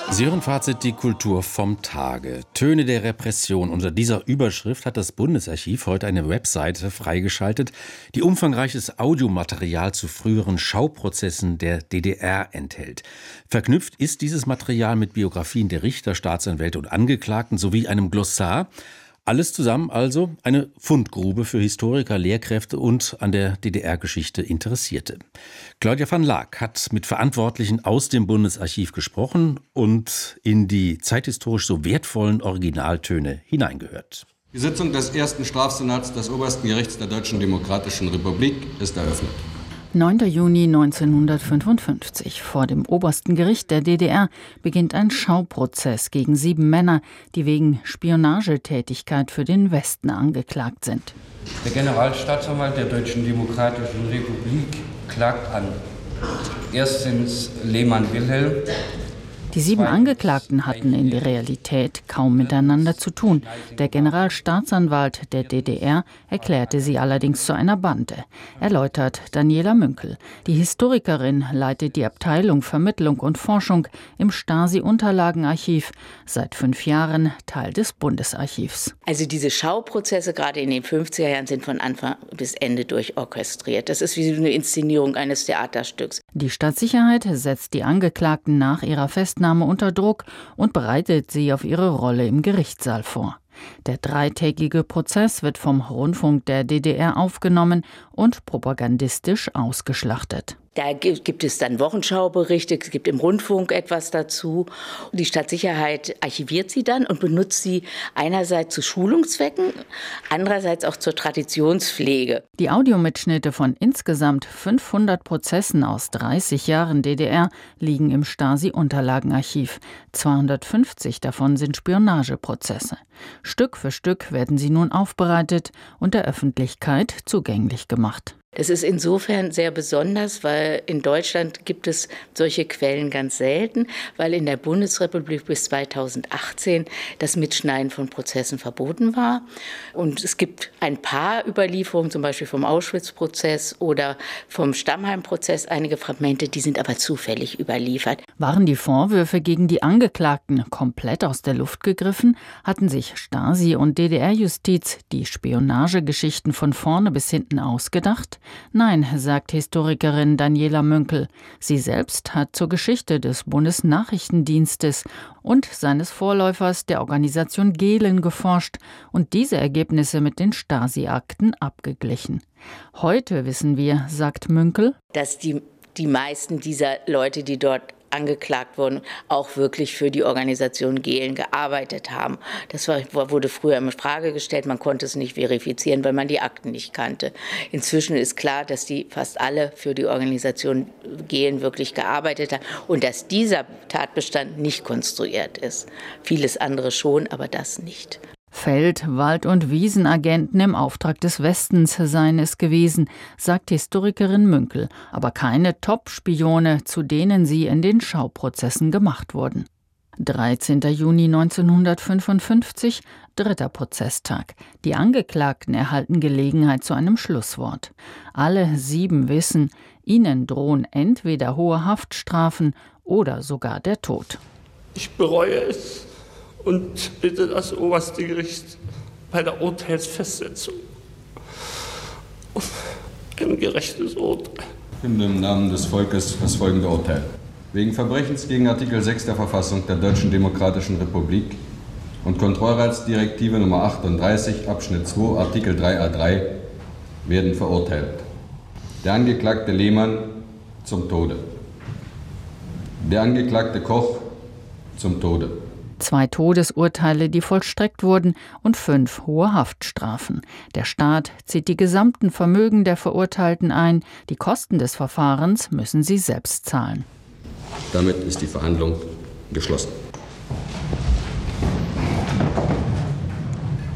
Sie hören Fazit die Kultur vom Tage. Töne der Repression. Unter dieser Überschrift hat das Bundesarchiv heute eine Webseite freigeschaltet, die umfangreiches Audiomaterial zu früheren Schauprozessen der DDR enthält. Verknüpft ist dieses Material mit Biografien der Richter, Staatsanwälte und Angeklagten sowie einem Glossar. Alles zusammen also eine Fundgrube für Historiker, Lehrkräfte und an der DDR-Geschichte Interessierte. Claudia van Laak hat mit Verantwortlichen aus dem Bundesarchiv gesprochen und in die zeithistorisch so wertvollen Originaltöne hineingehört. Die Sitzung des ersten Strafsenats des Obersten Gerichts der Deutschen Demokratischen Republik ist eröffnet. 9. Juni 1955. Vor dem obersten Gericht der DDR beginnt ein Schauprozess gegen 7 Männer, die wegen Spionagetätigkeit für den Westen angeklagt sind. Der Generalstaatsanwalt der Deutschen Demokratischen Republik klagt an. Erstens Lehmann Wilhelm. Die 7 Angeklagten hatten in der Realität kaum miteinander zu tun. Der Generalstaatsanwalt der DDR erklärte sie allerdings zu einer Bande, erläutert Daniela Münkel. Die Historikerin leitet die Abteilung Vermittlung und Forschung im Stasi-Unterlagenarchiv, seit 5 Jahren Teil des Bundesarchivs. Also diese Schauprozesse, gerade in den 50er Jahren, sind von Anfang bis Ende durchorchestriert. Das ist wie eine Inszenierung eines Theaterstücks. Die Staatssicherheit setzt die Angeklagten nach ihrer Festnahme unter Druck und bereitet sie auf ihre Rolle im Gerichtssaal vor. Der 3-tägige Prozess wird vom Rundfunk der DDR aufgenommen und propagandistisch ausgeschlachtet. Da gibt es dann Wochenschauberichte, es gibt im Rundfunk etwas dazu. Die Staatssicherheit archiviert sie dann und benutzt sie einerseits zu Schulungszwecken, andererseits auch zur Traditionspflege. Die Audiomitschnitte von insgesamt 500 Prozessen aus 30 Jahren DDR liegen im Stasi-Unterlagenarchiv. 250 davon sind Spionageprozesse. Stück für Stück werden sie nun aufbereitet und der Öffentlichkeit zugänglich gemacht. Das ist insofern sehr besonders, weil in Deutschland gibt es solche Quellen ganz selten, weil in der Bundesrepublik bis 2018 das Mitschneiden von Prozessen verboten war. Und es gibt ein paar Überlieferungen, zum Beispiel vom Auschwitz-Prozess oder vom Stammheim-Prozess, einige Fragmente, die sind aber zufällig überliefert. Waren die Vorwürfe gegen die Angeklagten komplett aus der Luft gegriffen? Hatten sich Stasi und DDR-Justiz die Spionagegeschichten von vorne bis hinten ausgedacht? Nein, sagt Historikerin Daniela Münkel. Sie selbst hat zur Geschichte des Bundesnachrichtendienstes und seines Vorläufers der Organisation Gehlen geforscht und diese Ergebnisse mit den Stasi-Akten abgeglichen. Heute wissen wir, sagt Münkel, dass die meisten dieser Leute, die dort angeklagt wurden, auch wirklich für die Organisation Gehlen gearbeitet haben. Das wurde früher in Frage gestellt, man konnte es nicht verifizieren, weil man die Akten nicht kannte. Inzwischen ist klar, dass die fast alle für die Organisation Gehlen wirklich gearbeitet haben und dass dieser Tatbestand nicht konstruiert ist. Vieles andere schon, aber das nicht. Feld-, Wald- und Wiesenagenten im Auftrag des Westens seien es gewesen, sagt Historikerin Münkel, aber keine Top-Spione, zu denen sie in den Schauprozessen gemacht wurden. 13. Juni 1955, 3. Prozesstag. Die Angeklagten erhalten Gelegenheit zu einem Schlusswort. Alle 7 wissen, ihnen drohen entweder hohe Haftstrafen oder sogar der Tod. Ich bereue es und bitte das oberste Gericht bei der Urteilsfestsetzung um ein gerechtes Urteil. Ich finde im Namen des Volkes das folgende Urteil. Wegen Verbrechens gegen Artikel 6 der Verfassung der Deutschen Demokratischen Republik und Kontrollratsdirektive Nummer 38, Abschnitt 2, Artikel 3a3 werden verurteilt. Der Angeklagte Lehmann zum Tode. Der Angeklagte Koch zum Tode. 2 Todesurteile, die vollstreckt wurden, und 5 hohe Haftstrafen. Der Staat zieht die gesamten Vermögen der Verurteilten ein. Die Kosten des Verfahrens müssen sie selbst zahlen. Damit ist die Verhandlung geschlossen.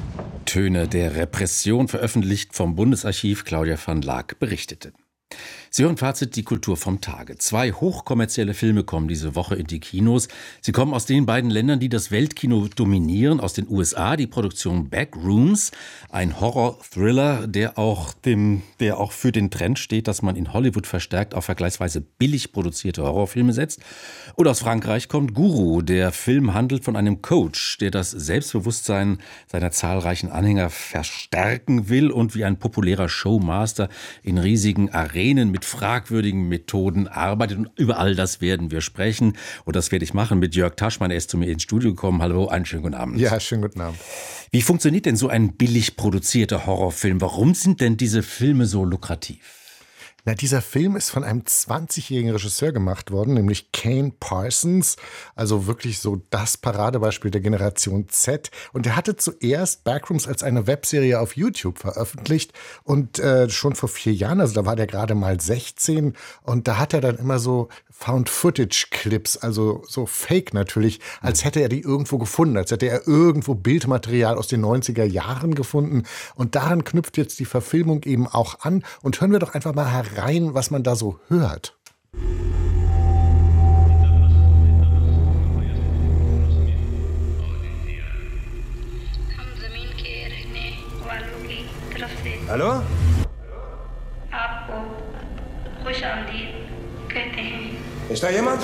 Töne der Repression, veröffentlicht vom Bundesarchiv. Claudia van Laak berichtete. Sie hören Fazit, die Kultur vom Tage. 2 hochkommerzielle Filme kommen diese Woche in die Kinos. Sie kommen aus den beiden Ländern, die das Weltkino dominieren. Aus den USA die Produktion Backrooms, ein Horror-Thriller, der auch für den Trend steht, dass man in Hollywood verstärkt auf vergleichsweise billig produzierte Horrorfilme setzt. Und aus Frankreich kommt Guru. Der Film handelt von einem Coach, der das Selbstbewusstsein seiner zahlreichen Anhänger verstärken will und wie ein populärer Showmaster in riesigen Arenen mit fragwürdigen Methoden arbeitet. Und über all das werden wir sprechen. Und das werde ich machen mit Jörg Taschmann. Er ist zu mir ins Studio gekommen. Hallo, einen schönen guten Abend. Ja, schönen guten Abend. Wie funktioniert denn so ein billig produzierter Horrorfilm? Warum sind denn diese Filme so lukrativ? Na, dieser Film ist von einem 20-jährigen Regisseur gemacht worden, nämlich Kane Parsons, also wirklich so das Paradebeispiel der Generation Z. Und er hatte zuerst Backrooms als eine Webserie auf YouTube veröffentlicht und schon vor 4 Jahren, also da war der gerade mal 16 und da hat er dann immer so Found-Footage-Clips, also so Fake natürlich, als hätte er die irgendwo gefunden, als hätte er irgendwo Bildmaterial aus den 90er Jahren gefunden. Und daran knüpft jetzt die Verfilmung eben auch an. Und hören wir doch einfach mal herein, was man da so hört. Hallo? Ist da jemand?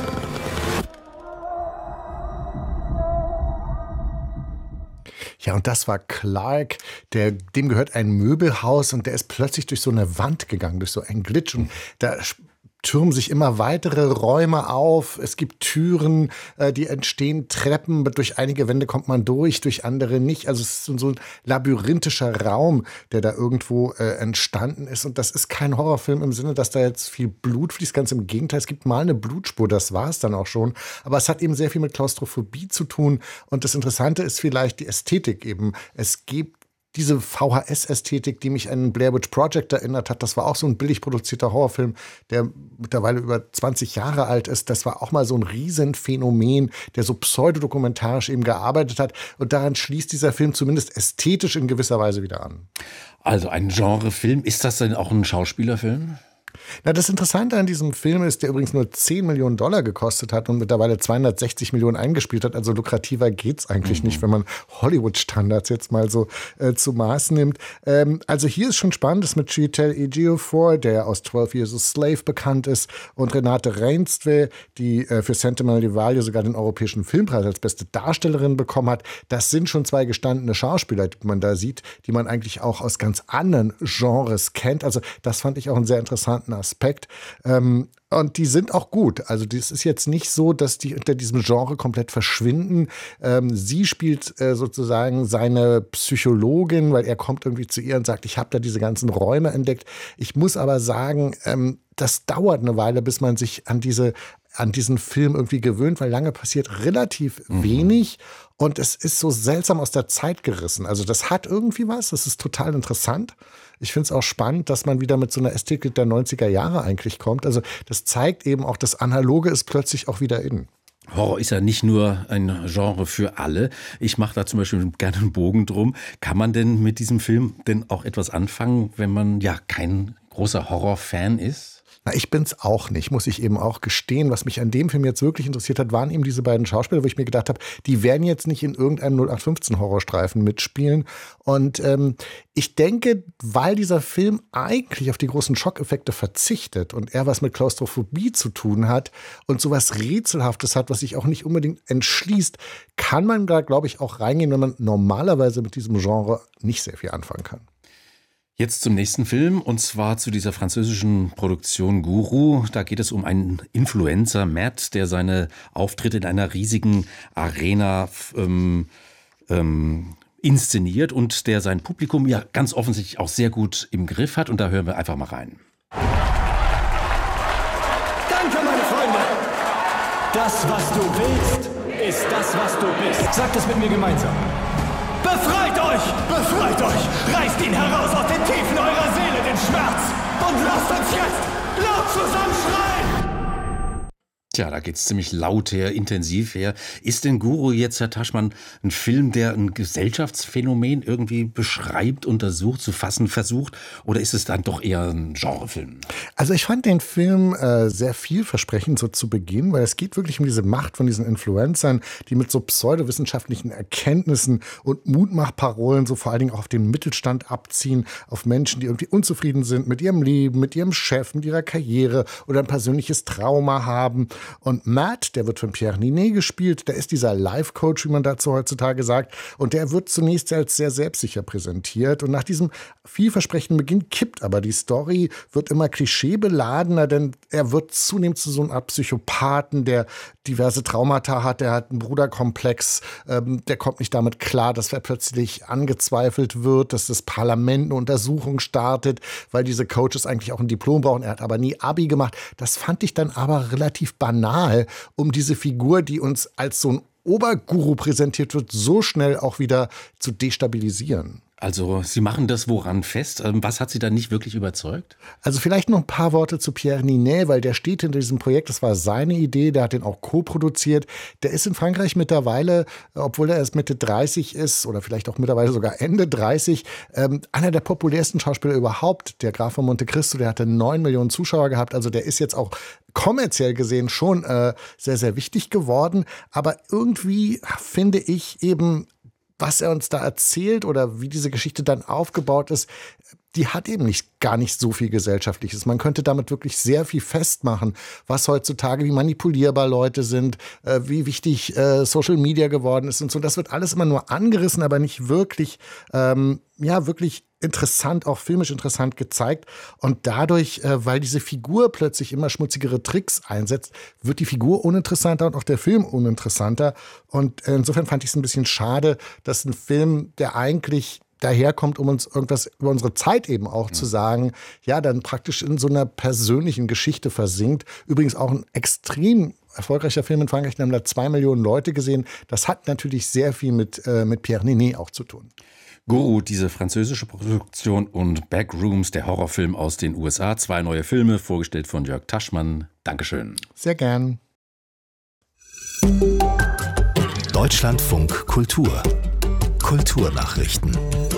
Ja, und das war Clark, dem gehört ein Möbelhaus und der ist plötzlich durch so eine Wand gegangen, durch so einen Glitch und da türmen sich immer weitere Räume auf. Es gibt Türen, die entstehen, Treppen. Durch einige Wände kommt man durch andere nicht. Also es ist so ein labyrinthischer Raum, der da irgendwo entstanden ist. Und das ist kein Horrorfilm im Sinne, dass da jetzt viel Blut fließt. Ganz im Gegenteil, es gibt mal eine Blutspur, das war es dann auch schon. Aber es hat eben sehr viel mit Klaustrophobie zu tun. Und das Interessante ist vielleicht die Ästhetik eben. Es gibt diese VHS-Ästhetik, die mich an Blair Witch Project erinnert hat, das war auch so ein billig produzierter Horrorfilm, der mittlerweile über 20 Jahre alt ist. Das war auch mal so ein Riesenphänomen, der so pseudodokumentarisch eben gearbeitet hat. Und daran schließt dieser Film zumindest ästhetisch in gewisser Weise wieder an. Also ein Genrefilm. Ist das denn auch ein Schauspielerfilm? Na, das Interessante an diesem Film ist, der übrigens nur $10 Millionen gekostet hat und mittlerweile 260 Millionen eingespielt hat. Also lukrativer geht's eigentlich nicht, wenn man Hollywood-Standards jetzt mal so zu Maß nimmt. Also hier ist schon spannend, das mit Chiwetel Ejiofor, der aus 12 Years a Slave bekannt ist, und Renate Reinsve, die für Sentimental Value sogar den Europäischen Filmpreis als beste Darstellerin bekommen hat. Das sind schon 2 gestandene Schauspieler, die man da sieht, die man eigentlich auch aus ganz anderen Genres kennt. Also das fand ich auch einen sehr interessanten Aspekt. Und die sind auch gut. Also das ist jetzt nicht so, dass die unter diesem Genre komplett verschwinden. Sie spielt sozusagen seine Psychologin, weil er kommt irgendwie zu ihr und sagt, ich habe da diese ganzen Räume entdeckt. Ich muss aber sagen, das dauert eine Weile, bis man sich an diesen Film irgendwie gewöhnt, weil lange passiert relativ wenig. Und es ist so seltsam aus der Zeit gerissen. Also das hat irgendwie was, das ist total interessant. Ich finde es auch spannend, dass man wieder mit so einer Ästhetik der 90er Jahre eigentlich kommt. Also das zeigt eben auch, das Analoge ist plötzlich auch wieder in. Horror ist ja nicht nur ein Genre für alle. Ich mache da zum Beispiel gerne einen Bogen drum. Kann man denn mit diesem Film denn auch etwas anfangen, wenn man ja kein großer Horrorfan ist? Na, ich bin's auch nicht, muss ich eben auch gestehen. Was mich an dem Film jetzt wirklich interessiert hat, waren eben diese beiden Schauspieler, wo ich mir gedacht habe, die werden jetzt nicht in irgendeinem 0815-Horrorstreifen mitspielen. Und ich denke, weil dieser Film eigentlich auf die großen Schockeffekte verzichtet und er was mit Klaustrophobie zu tun hat und sowas Rätselhaftes hat, was sich auch nicht unbedingt entschließt, kann man da, glaube ich, auch reingehen, wenn man normalerweise mit diesem Genre nicht sehr viel anfangen kann. Jetzt zum nächsten Film, und zwar zu dieser französischen Produktion Guru. Da geht es um einen Influencer, Matt, der seine Auftritte in einer riesigen Arena inszeniert und der sein Publikum ja ganz offensichtlich auch sehr gut im Griff hat. Und da hören wir einfach mal rein. Danke, meine Freunde! Das, was du willst, ist das, was du bist. Sagt es mit mir gemeinsam. Befreit euch! Befreit euch! Reißt ihn heraus aus den Tiefen eurer Seele, den Schmerz! Und lasst uns jetzt laut zusammen schreien! Tja, da geht's ziemlich laut her, intensiv her. Ist denn Guru jetzt, Herr Taschmann, ein Film, der ein Gesellschaftsphänomen irgendwie beschreibt, untersucht, zu fassen versucht? Oder ist es dann doch eher ein Genrefilm? Also ich fand den Film sehr vielversprechend so zu Beginn, weil es geht wirklich um diese Macht von diesen Influencern, die mit so pseudowissenschaftlichen Erkenntnissen und Mutmachparolen so vor allen Dingen auch auf den Mittelstand abziehen, auf Menschen, die irgendwie unzufrieden sind mit ihrem Leben, mit ihrem Chef, mit ihrer Karriere oder ein persönliches Trauma haben. Und Matt, der wird von Pierre Ninet gespielt, der ist dieser Life-Coach, wie man dazu heutzutage sagt, und der wird zunächst als sehr selbstsicher präsentiert. Und nach diesem vielversprechenden Beginn kippt aber die Story, wird immer klischeebeladener, denn er wird zunehmend zu so einer Art Psychopathen, der diverse Traumata hat, der hat einen Bruderkomplex, der kommt nicht damit klar, dass er plötzlich angezweifelt wird, dass das Parlament eine Untersuchung startet, weil diese Coaches eigentlich auch ein Diplom brauchen. Er hat aber nie Abi gemacht. Das fand ich dann aber relativ banal, um diese Figur, die uns als so ein Oberguru präsentiert wird, so schnell auch wieder zu destabilisieren. Also Sie machen das woran fest? Was hat Sie da nicht wirklich überzeugt? Also vielleicht noch ein paar Worte zu Pierre Ninet, weil der steht hinter diesem Projekt. Das war seine Idee, der hat den auch co-produziert. Der ist in Frankreich mittlerweile, obwohl er erst Mitte 30 ist oder vielleicht auch mittlerweile sogar Ende 30, einer der populärsten Schauspieler überhaupt. Der Graf von Monte Cristo, der hatte 9 Millionen Zuschauer gehabt. Also der ist jetzt auch kommerziell gesehen schon sehr, sehr wichtig geworden. Aber irgendwie finde ich eben, was er uns da erzählt oder wie diese Geschichte dann aufgebaut ist, die hat eben gar nicht so viel Gesellschaftliches. Man könnte damit wirklich sehr viel festmachen, was heutzutage, wie manipulierbar Leute sind, wie wichtig Social Media geworden ist und so. Das wird alles immer nur angerissen, aber nicht wirklich, wirklich interessant, auch filmisch interessant gezeigt. Und dadurch, weil diese Figur plötzlich immer schmutzigere Tricks einsetzt, wird die Figur uninteressanter und auch der Film uninteressanter. Und insofern fand ich es ein bisschen schade, dass ein Film, der eigentlich daherkommt, um uns irgendwas über unsere Zeit eben auch zu sagen, ja, dann praktisch in so einer persönlichen Geschichte versinkt. Übrigens auch ein extrem erfolgreicher Film in Frankreich, den haben da 2 Millionen Leute gesehen. Das hat natürlich sehr viel mit Pierre Ninet auch zu tun. Guru, diese französische Produktion, und Backrooms, der Horrorfilm aus den USA. 2 neue Filme, vorgestellt von Jörg Taschmann. Dankeschön. Sehr gern. Deutschlandfunk Kultur. Kulturnachrichten.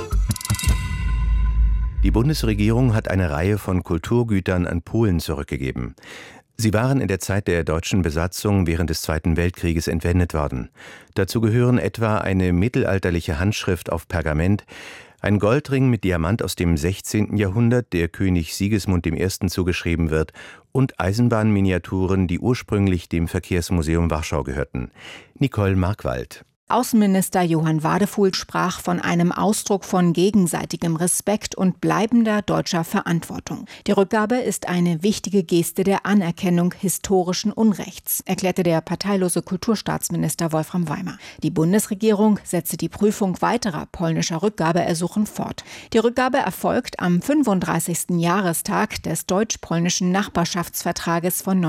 Die Bundesregierung hat eine Reihe von Kulturgütern an Polen zurückgegeben. Sie waren in der Zeit der deutschen Besatzung während des Zweiten Weltkrieges entwendet worden. Dazu gehören etwa eine mittelalterliche Handschrift auf Pergament, ein Goldring mit Diamant aus dem 16. Jahrhundert, der König Sigismund I. zugeschrieben wird, und Eisenbahnminiaturen, die ursprünglich dem Verkehrsmuseum Warschau gehörten. Nicole Markwald. Außenminister Johann Wadefuhl sprach von einem Ausdruck von gegenseitigem Respekt und bleibender deutscher Verantwortung. Die Rückgabe ist eine wichtige Geste der Anerkennung historischen Unrechts, erklärte der parteilose Kulturstaatsminister Wolfram Weimer. Die Bundesregierung setzte die Prüfung weiterer polnischer Rückgabeersuchen fort. Die Rückgabe erfolgt am 35. Jahrestag des deutsch-polnischen Nachbarschaftsvertrages von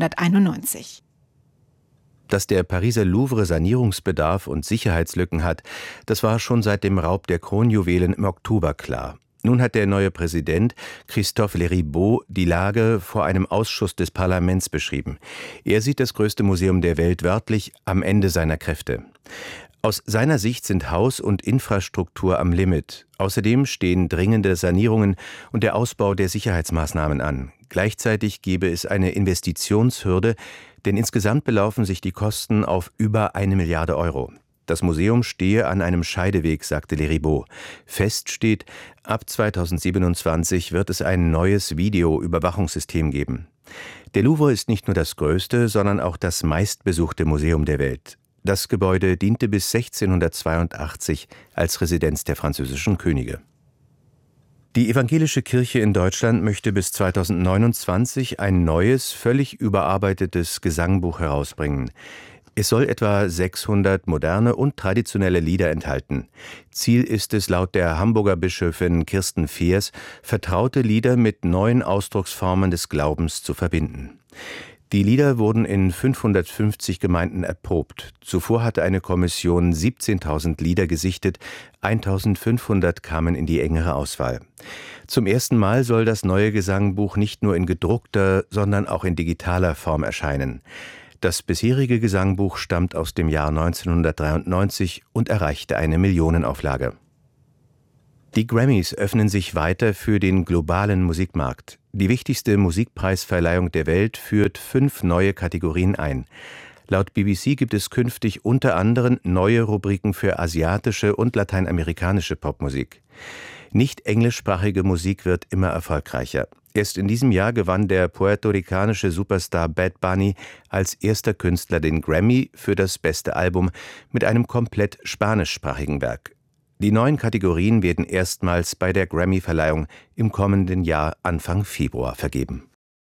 1991. Dass der Pariser Louvre Sanierungsbedarf und Sicherheitslücken hat, das war schon seit dem Raub der Kronjuwelen im Oktober klar. Nun hat der neue Präsident, Christophe Leribaud, die Lage vor einem Ausschuss des Parlaments beschrieben. Er sieht das größte Museum der Welt wörtlich am Ende seiner Kräfte. Aus seiner Sicht sind Haus und Infrastruktur am Limit. Außerdem stehen dringende Sanierungen und der Ausbau der Sicherheitsmaßnahmen an. Gleichzeitig gebe es eine Investitionshürde, denn insgesamt belaufen sich die Kosten auf über 1 Milliarde Euro. Das Museum stehe an einem Scheideweg, sagte Leribaud. Fest steht, ab 2027 wird es ein neues Videoüberwachungssystem geben. Der Louvre ist nicht nur das größte, sondern auch das meistbesuchte Museum der Welt. Das Gebäude diente bis 1682 als Residenz der französischen Könige. Die evangelische Kirche in Deutschland möchte bis 2029 ein neues, völlig überarbeitetes Gesangbuch herausbringen. Es soll etwa 600 moderne und traditionelle Lieder enthalten. Ziel ist es laut der Hamburger Bischöfin Kirsten Feers, vertraute Lieder mit neuen Ausdrucksformen des Glaubens zu verbinden. Die Lieder wurden in 550 Gemeinden erprobt. Zuvor hatte eine Kommission 17.000 Lieder gesichtet, 1.500 kamen in die engere Auswahl. Zum ersten Mal soll das neue Gesangbuch nicht nur in gedruckter, sondern auch in digitaler Form erscheinen. Das bisherige Gesangbuch stammt aus dem Jahr 1993 und erreichte eine Millionenauflage. Die Grammys öffnen sich weiter für den globalen Musikmarkt. Die wichtigste Musikpreisverleihung der Welt führt 5 neue Kategorien ein. Laut BBC gibt es künftig unter anderem neue Rubriken für asiatische und lateinamerikanische Popmusik. Nicht englischsprachige Musik wird immer erfolgreicher. Erst in diesem Jahr gewann der puerto-ricanische Superstar Bad Bunny als erster Künstler den Grammy für das beste Album mit einem komplett spanischsprachigen Werk. Die neuen Kategorien werden erstmals bei der Grammy-Verleihung im kommenden Jahr Anfang Februar vergeben.